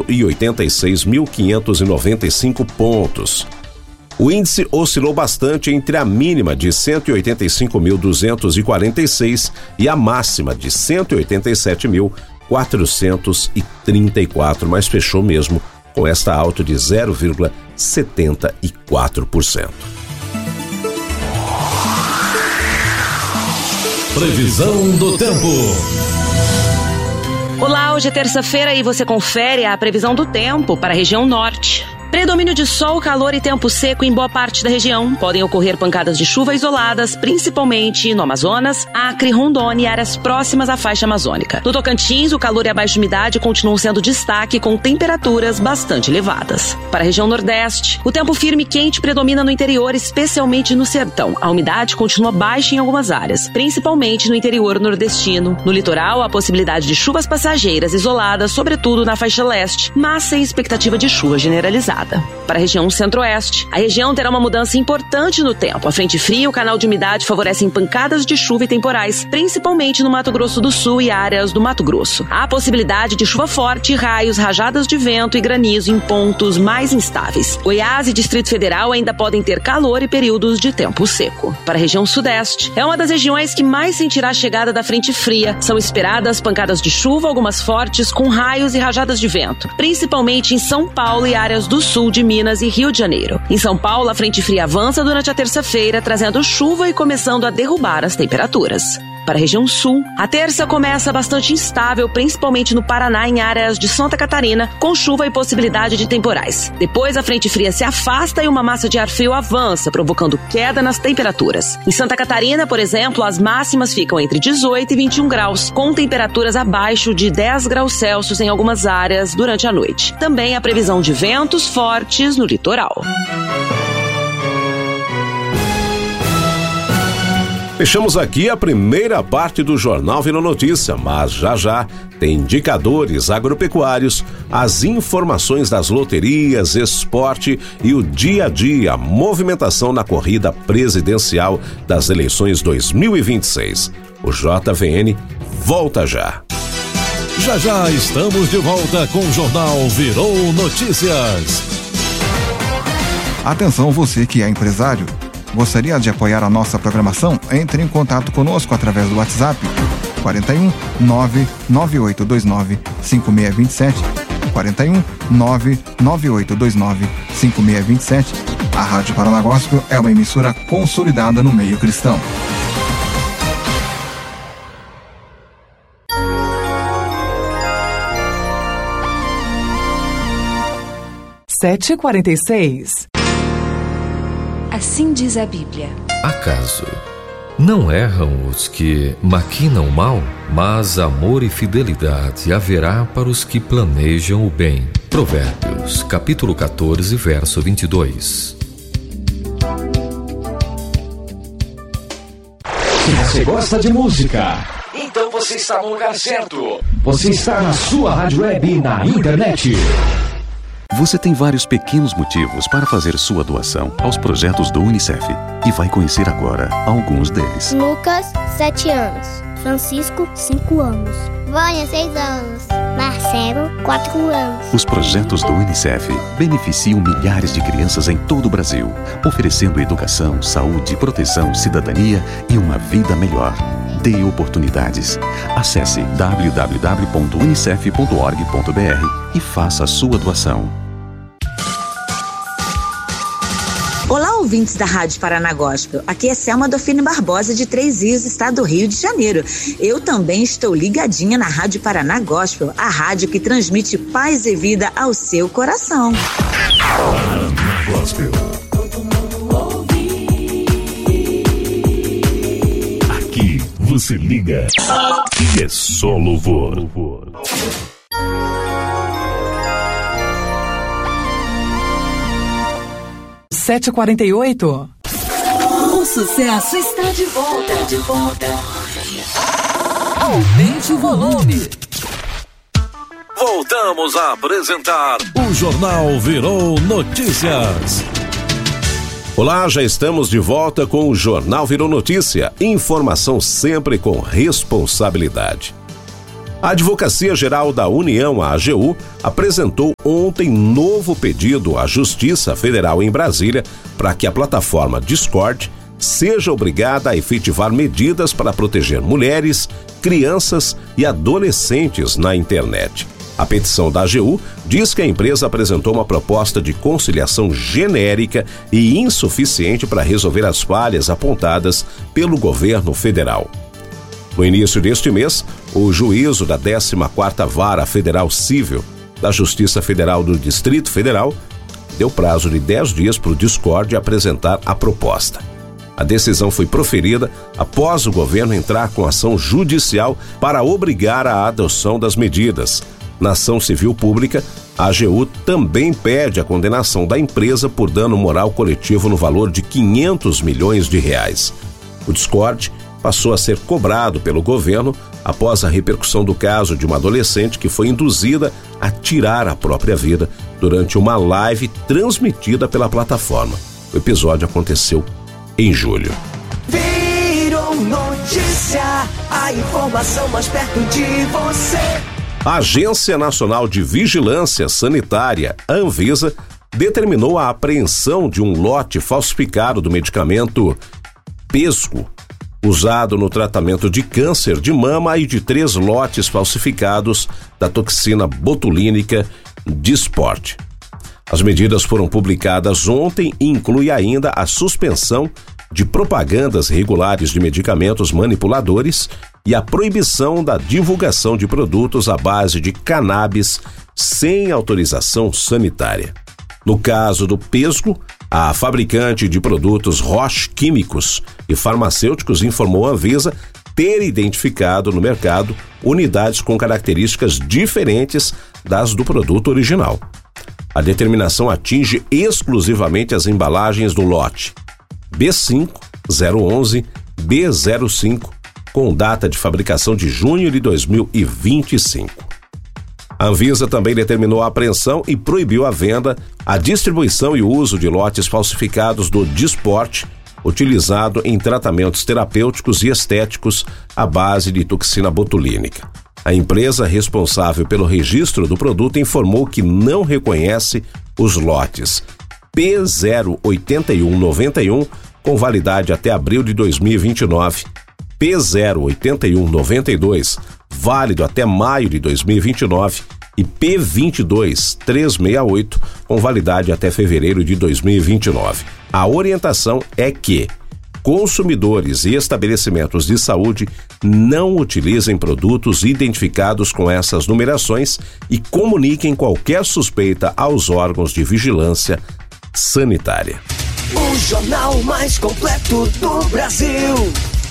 186.595 pontos. O índice oscilou bastante entre a mínima de 185.246 e a máxima de 187.434, mas fechou mesmo com esta alta de 0,74%. Previsão do tempo. Olá, hoje é terça-feira e você confere a previsão do tempo para a região norte. Predomínio de sol, calor e tempo seco em boa parte da região. Podem ocorrer pancadas de chuva isoladas, principalmente no Amazonas, Acre, Rondônia e áreas próximas à faixa amazônica. No Tocantins, o calor e a baixa umidade continuam sendo destaque, com temperaturas bastante elevadas. Para a região nordeste, o tempo firme e quente predomina no interior, especialmente no sertão. A umidade continua baixa em algumas áreas, principalmente no interior nordestino. No litoral, há possibilidade de chuvas passageiras isoladas, sobretudo na faixa leste, mas sem expectativa de chuva generalizada. Para a região centro-oeste, a região terá uma mudança importante no tempo. A frente fria e o canal de umidade favorecem pancadas de chuva e temporais, principalmente no Mato Grosso do Sul e áreas do Mato Grosso. Há possibilidade de chuva forte, raios, rajadas de vento e granizo em pontos mais instáveis. Goiás e Distrito Federal ainda podem ter calor e períodos de tempo seco. Para a região sudeste, é uma das regiões que mais sentirá a chegada da frente fria. São esperadas pancadas de chuva, algumas fortes, com raios e rajadas de vento, principalmente em São Paulo e áreas do sul de Minas e Rio de Janeiro. Em São Paulo, a frente fria avança durante a terça-feira, trazendo chuva e começando a derrubar as temperaturas. Para a região sul, a terça começa bastante instável, principalmente no Paraná, em áreas de Santa Catarina, com chuva e possibilidade de temporais. Depois, a frente fria se afasta e uma massa de ar frio avança, provocando queda nas temperaturas. Em Santa Catarina, por exemplo, as máximas ficam entre 18 e 21 graus, com temperaturas abaixo de 10 graus Celsius em algumas áreas durante a noite. Também há previsão de ventos fortes no litoral. Fechamos aqui a primeira parte do Jornal Virou Notícia, mas já tem indicadores agropecuários, as informações das loterias, esporte e o dia a dia, a movimentação na corrida presidencial das eleições 2026. O JVN volta já. Já estamos de volta com o Jornal Virou Notícias. Atenção, você que é empresário. Gostaria de apoiar a nossa programação? Entre em contato conosco através do WhatsApp 41 99829 5627, 41 99829 5627. A Rádio Paraná Gospel é uma emissora consolidada no meio cristão. Sete e 46. Assim diz a Bíblia. Acaso não erram os que maquinam o mal? Mas amor e fidelidade haverá para os que planejam o bem. Provérbios, capítulo 14, verso 22. Se você gosta de música, então você está no lugar certo. Você está na sua rádio web na internet. Você tem vários pequenos motivos para fazer sua doação aos projetos do Unicef e vai conhecer agora alguns deles. Lucas, 7 anos. Francisco, 5 anos. Vânia, 6 anos. Marcelo, 4 anos. Os projetos do Unicef beneficiam milhares de crianças em todo o Brasil, oferecendo educação, saúde, proteção, cidadania e uma vida melhor. Dê oportunidades. Acesse www.unicef.org.br e faça a sua doação. Olá, ouvintes da Rádio Paraná Gospel. Aqui é Selma Dofine Barbosa, de Três Rios, estado do Rio de Janeiro. Eu também estou ligadinha na Rádio Paraná Gospel, a rádio que transmite paz e vida ao seu coração. Paraná Gospel. Aqui você liga e é só louvor. 7h48. O sucesso está de volta. Aumente o volume. Voltamos a apresentar o Jornal Virou Notícias. Olá, já estamos de volta com o Jornal Virou Notícia. Informação sempre com responsabilidade. A Advocacia Geral da União, a AGU, apresentou ontem novo pedido à Justiça Federal em Brasília para que a plataforma Discord seja obrigada a efetivar medidas para proteger mulheres, crianças e adolescentes na internet. A petição da AGU diz que a empresa apresentou uma proposta de conciliação genérica e insuficiente para resolver as falhas apontadas pelo governo federal. No início deste mês, o juízo da 14ª Vara Federal Civil da Justiça Federal do Distrito Federal deu prazo de 10 dias para o Discord apresentar a proposta. A decisão foi proferida após o governo entrar com ação judicial para obrigar a adoção das medidas. Na ação civil pública, a AGU também pede a condenação da empresa por dano moral coletivo no valor de R$500 milhões. O Discord passou a ser cobrado pelo governo após a repercussão do caso de uma adolescente que foi induzida a tirar a própria vida durante uma live transmitida pela plataforma. O episódio aconteceu em julho. Virou notícia, a informação mais perto de você. A Agência Nacional de Vigilância Sanitária, a Anvisa, determinou a apreensão de um lote falsificado do medicamento Pesgo, usado no tratamento de câncer de mama, e de 3 lotes falsificados da toxina botulínica Dysport. As medidas foram publicadas ontem e incluem ainda a suspensão de propagandas regulares de medicamentos manipuladores e a proibição da divulgação de produtos à base de cannabis sem autorização sanitária. No caso do Pesgo, a fabricante de produtos Roche Químicos e Farmacêuticos informou à Anvisa ter identificado no mercado unidades com características diferentes das do produto original. A determinação atinge exclusivamente as embalagens do lote B5, 011, B05, com data de fabricação de junho de 2025. A Anvisa também determinou a apreensão e proibiu a venda, a distribuição e o uso de lotes falsificados do Dysport, utilizado em tratamentos terapêuticos e estéticos à base de toxina botulínica. A empresa responsável pelo registro do produto informou que não reconhece os lotes P08191, com validade até abril de 2029, P08192, válido até maio de 2029, e P22368, com validade até fevereiro de 2029. A orientação é que consumidores e estabelecimentos de saúde não utilizem produtos identificados com essas numerações e comuniquem qualquer suspeita aos órgãos de vigilância sanitária. O jornal mais completo do Brasil.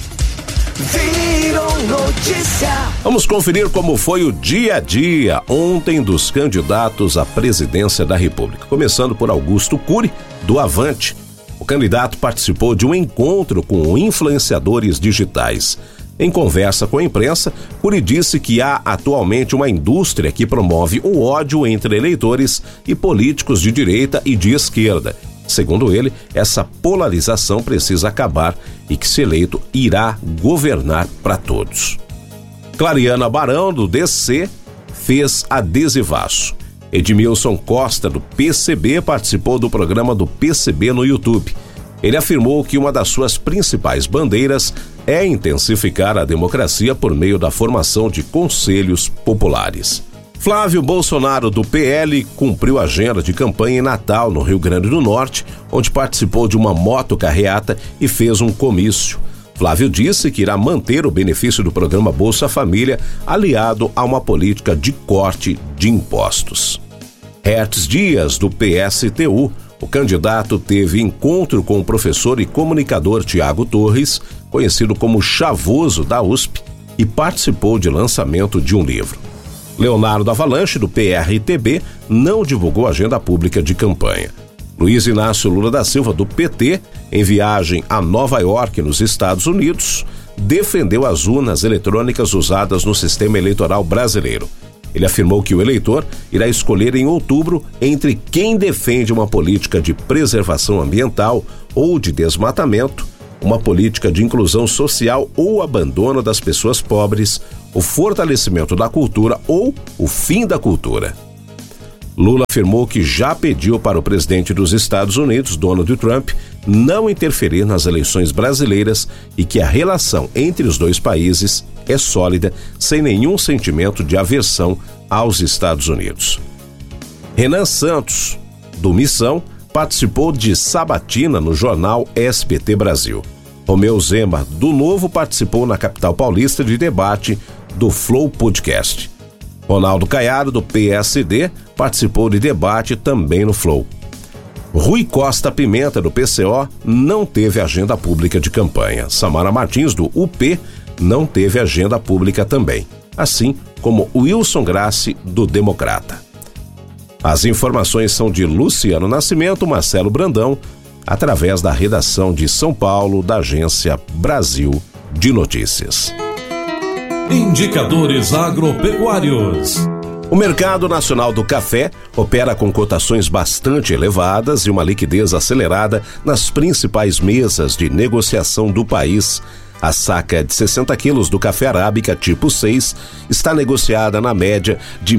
Virou notícia. Vamos conferir como foi o dia a dia ontem dos candidatos à presidência da República. Começando por Augusto Cury, do Avante. O candidato participou de um encontro com influenciadores digitais. Em conversa com a imprensa, Cury disse que há atualmente uma indústria que promove o ódio entre eleitores e políticos de direita e de esquerda. Segundo ele, essa polarização precisa acabar e que, se eleito, irá governar para todos. Clariana Barão, do DC, fez adesivaço. Edmilson Costa, do PCB, participou do programa do PCB no YouTube. Ele afirmou que uma das suas principais bandeiras é intensificar a democracia por meio da formação de conselhos populares. Flávio Bolsonaro, do PL, cumpriu a agenda de campanha em Natal, no Rio Grande do Norte, onde participou de uma motocarreata e fez um comício. Flávio disse que irá manter o benefício do programa Bolsa Família, aliado a uma política de corte de impostos. Hertz Dias, do PSTU, o candidato teve encontro com o professor e comunicador Tiago Torres, conhecido como Chavoso, da USP, e participou de lançamento de um livro. Leonardo Avalanche, do PRTB, não divulgou agenda pública de campanha. Luiz Inácio Lula da Silva, do PT, em viagem a Nova York, nos Estados Unidos, defendeu as urnas eletrônicas usadas no sistema eleitoral brasileiro. Ele afirmou que o eleitor irá escolher em outubro entre quem defende uma política de preservação ambiental ou de desmatamento, uma política de inclusão social ou abandono das pessoas pobres, o fortalecimento da cultura ou o fim da cultura. Lula afirmou que já pediu para o presidente dos Estados Unidos, Donald Trump, não interferir nas eleições brasileiras e que a relação entre os dois países é sólida, sem nenhum sentimento de aversão aos Estados Unidos. Renan Santos, do Missão, participou de sabatina no jornal SBT Brasil. Romeu Zema, do Novo, participou na capital paulista de debate do Flow Podcast. Ronaldo Caiado, do PSD, participou de debate também no Flow. Rui Costa Pimenta, do PCO, não teve agenda pública de campanha. Samara Martins, do UP, não teve agenda pública também, assim como Wilson Grassi, do Democrata. As informações são de Luciano Nascimento, Marcelo Brandão, através da redação de São Paulo, da agência Brasil de Notícias. Indicadores agropecuários. O mercado nacional do café opera com cotações bastante elevadas e uma liquidez acelerada nas principais mesas de negociação do país. A saca de 60 quilos do café arábica tipo 6 está negociada na média de R$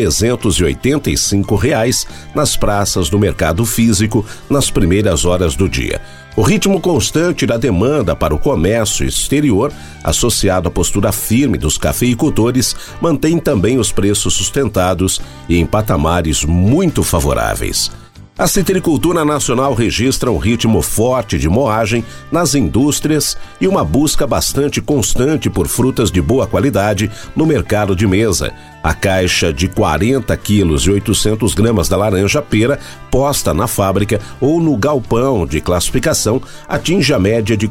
1.385 nas praças do mercado físico nas primeiras horas do dia. O ritmo constante da demanda para o comércio exterior, associado à postura firme dos cafeicultores, mantém também os preços sustentados e em patamares muito favoráveis. A citricultura nacional registra um ritmo forte de moagem nas indústrias e uma busca bastante constante por frutas de boa qualidade no mercado de mesa. A caixa de 40 quilos e 800 gramas da laranja-pera posta na fábrica ou no galpão de classificação atinge a média de R$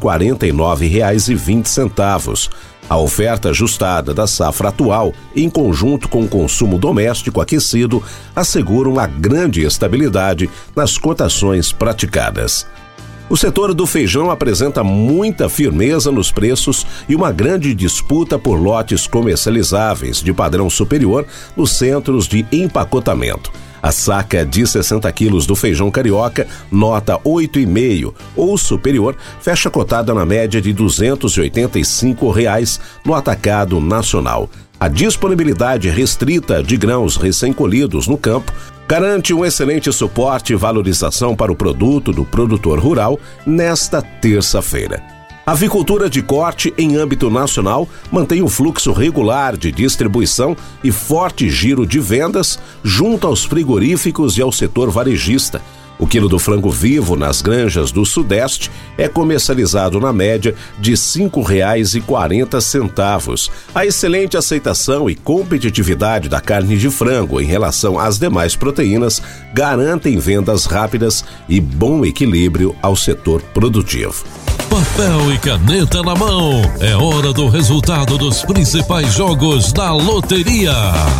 49,20. A oferta ajustada da safra atual, em conjunto com o consumo doméstico aquecido, assegura uma grande estabilidade nas cotações praticadas. O setor do feijão apresenta muita firmeza nos preços e uma grande disputa por lotes comercializáveis de padrão superior nos centros de empacotamento. A saca de 60 quilos do feijão carioca, nota 8,5 ou superior, fecha cotada na média de R$ 285 no atacado nacional. A disponibilidade restrita de grãos recém-colhidos no campo garante um excelente suporte e valorização para o produto do produtor rural nesta terça-feira. A avicultura de corte em âmbito nacional mantém um fluxo regular de distribuição e forte giro de vendas junto aos frigoríficos e ao setor varejista. O quilo do frango vivo nas granjas do Sudeste é comercializado na média de R$ 5,40. A excelente aceitação e competitividade da carne de frango em relação às demais proteínas garantem vendas rápidas e bom equilíbrio ao setor produtivo. Papel e caneta na mão, é hora do resultado dos principais jogos da loteria.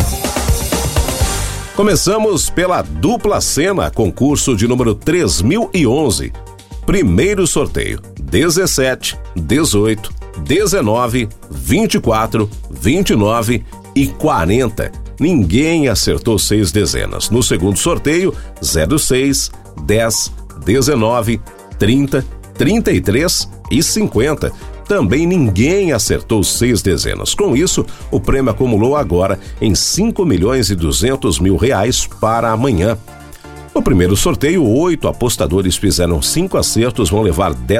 Começamos pela dupla cena, concurso de número 3011. Primeiro sorteio: 17, 18, 19, 24, 29 e 40. Ninguém acertou 6 dezenas. No segundo sorteio: 06, 10, 19, 30, 33 e 50. Também ninguém acertou 6 dezenas. Com isso, o prêmio acumulou agora em R$ 5.200.000 para amanhã. No primeiro sorteio, 8 apostadores fizeram 5 acertos, vão levar R$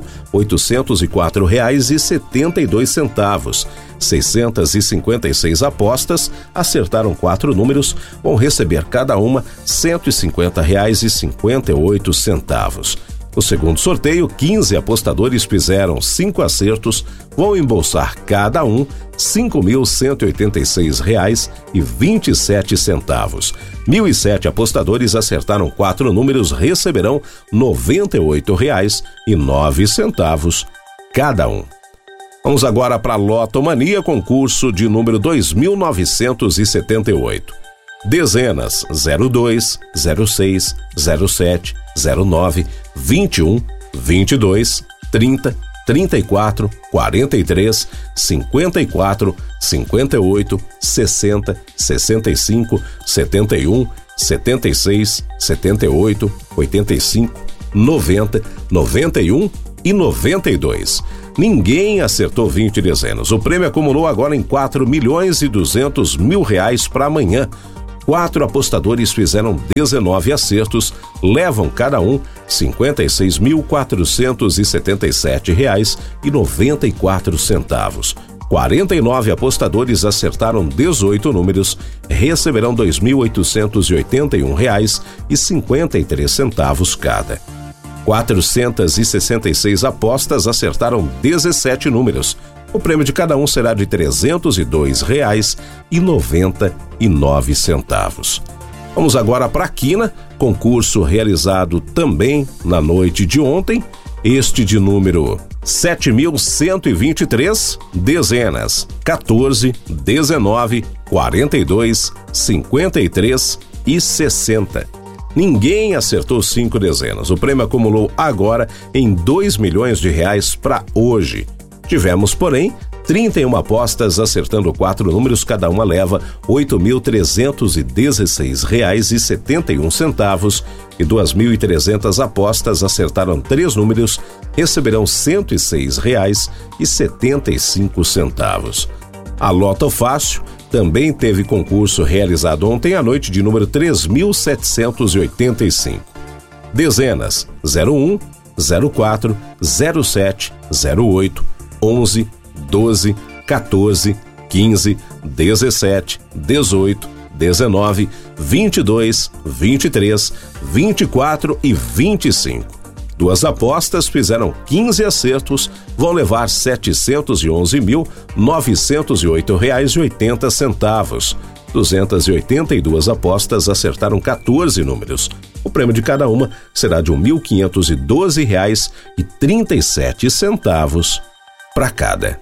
10.804,72. 656 apostas acertaram 4 números, vão receber cada uma R$ 150,58. No segundo sorteio, 15 apostadores fizeram 5 acertos, vão embolsar cada um R$ 5.186,27. 1.007 apostadores acertaram 4 números, receberão R$ 98,09 cada um. Vamos agora para a Lotomania, concurso de número 2978. Dezenas 02, 06, 07, 09, 21, 22, 30, 34, 43, 54, 58, 60, 65, 71, 76, 78, 85, 90, 91 e 92. Ninguém acertou 20 dezenas. O prêmio acumulou agora em R$4.200.000 para amanhã. 4 apostadores fizeram 19 acertos, levam cada um R$56.477,94. 49 apostadores acertaram 18 números, receberão R$2.881,53 cada. 466 apostas acertaram 17 números. O prêmio de cada um será de R$302,99. Vamos agora para a quina, concurso realizado também na noite de ontem, este de número 7.123, dezenas 14, 19, 42, 53 e 60. Ninguém acertou 5 dezenas. O prêmio acumulou agora em R$2 milhões para hoje. Tivemos, porém, 31 apostas acertando 4 números, cada uma leva R$8.316,71 e 2.300 apostas acertaram 3 números, receberão R$106,75. A Loto Fácil também teve concurso realizado ontem à noite de número 3.785. Dezenas 01, 04, 07, 08, 11, 12, 14, 15, 17, 18, 19, 22, 23, 24 e 25. 2 apostas fizeram 15 acertos, vão levar R$711.908,80. 282 apostas acertaram 14 números. O prêmio de cada uma será de R$1.512,37 para cada.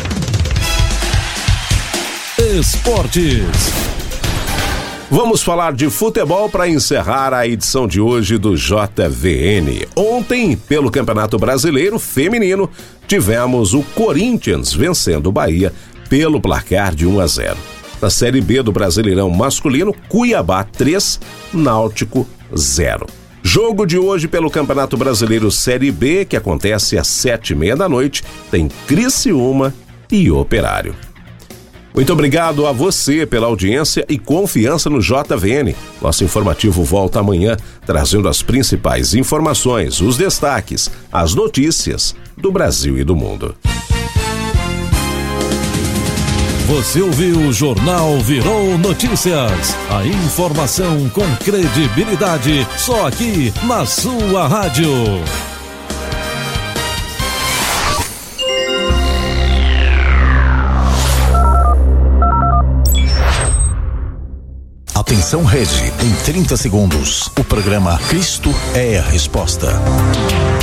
Esportes. Vamos falar de futebol para encerrar a edição de hoje do JVN. Ontem, pelo Campeonato Brasileiro Feminino, tivemos o Corinthians vencendo o Bahia pelo placar de 1-0. Na Série B do Brasileirão Masculino, Cuiabá 3, Náutico 0. Jogo de hoje pelo Campeonato Brasileiro Série B, que acontece às 7h30 da noite, tem Criciúma e Operário. Muito obrigado a você pela audiência e confiança no JVN. Nosso informativo volta amanhã, trazendo as principais informações, os destaques, as notícias do Brasil e do mundo. Você ouviu o Jornal Virou Notícias. A informação com credibilidade, só aqui na sua rádio. Atenção Rede, em 30 segundos, o programa Cristo é a Resposta.